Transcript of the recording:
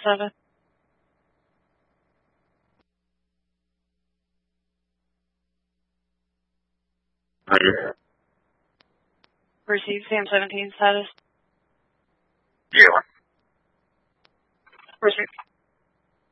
7. Later. Received Sam 17 status. Yeah. Received.